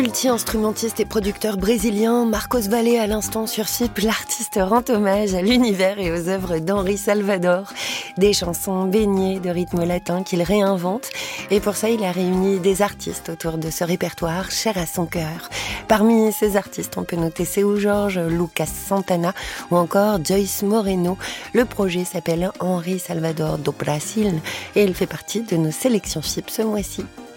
Multi-instrumentiste et producteur brésilien, Marcos Valle à l'instant sur FIP, l'artiste rend hommage à l'univers et aux œuvres d'Henri Salvador. Des chansons baignées de rythme latin qu'il réinvente. Et pour ça, il a réuni des artistes autour de ce répertoire cher à son cœur. Parmi ces artistes, on peut noter Seu Jorge, Lucas Santana ou encore Joyce Moreno. Le projet s'appelle Henri Salvador do Brasil et il fait partie de nos sélections FIP ce mois-ci.